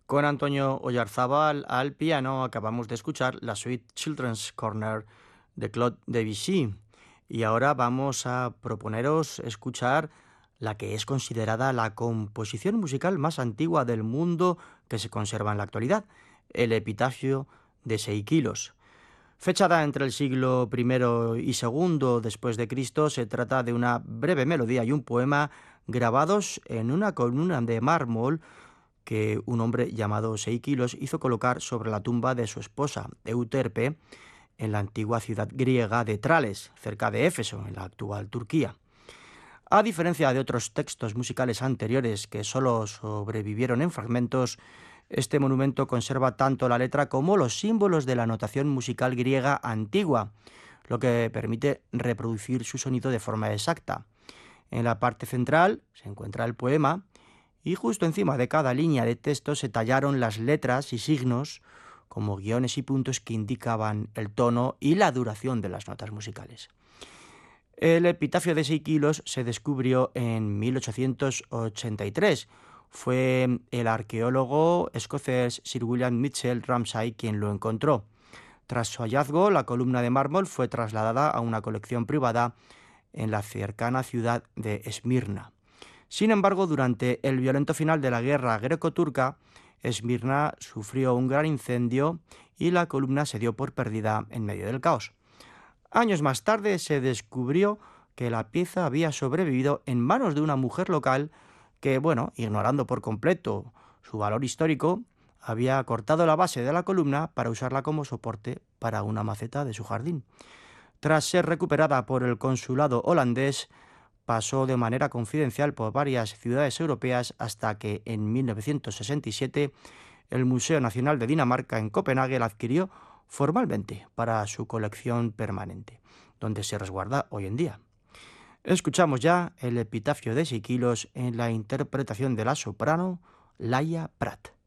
Con Antonio Oyarzábal al piano acabamos de escuchar la suite Children's Corner de Claude Debussy. Y ahora vamos a proponeros escuchar la que es considerada la composición musical más antigua del mundo que se conserva en la actualidad, el Epitafio de Seikilos. Fechada entre el siglo I y II después de Cristo, se trata de una breve melodía y un poema grabados en una columna de mármol que un hombre llamado Seikilos hizo colocar sobre la tumba de su esposa, Euterpe, en la antigua ciudad griega de Trales, cerca de Éfeso, en la actual Turquía. A diferencia de otros textos musicales anteriores que solo sobrevivieron en fragmentos, este monumento conserva tanto la letra como los símbolos de la notación musical griega antigua, lo que permite reproducir su sonido de forma exacta. En la parte central se encuentra el poema, y justo encima de cada línea de texto se tallaron las letras y signos como guiones y puntos que indicaban el tono y la duración de las notas musicales. El epitafio de Seikilos se descubrió en 1883. Fue el arqueólogo escocés Sir William Mitchell Ramsay quien lo encontró. Tras su hallazgo, la columna de mármol fue trasladada a una colección privada en la cercana ciudad de Esmirna. Sin embargo, durante el violento final de la guerra greco-turca, Esmirna sufrió un gran incendio y la columna se dio por perdida en medio del caos. Años más tarde se descubrió que la pieza había sobrevivido en manos de una mujer local que, ignorando por completo su valor histórico, había cortado la base de la columna para usarla como soporte para una maceta de su jardín. Tras ser recuperada por el consulado holandés, pasó de manera confidencial por varias ciudades europeas hasta que en 1967 el Museo Nacional de Dinamarca en Copenhague la adquirió formalmente para su colección permanente, donde se resguarda hoy en día. Escuchamos ya el epitafio de Seikilos en la interpretación de la soprano Laia Prat.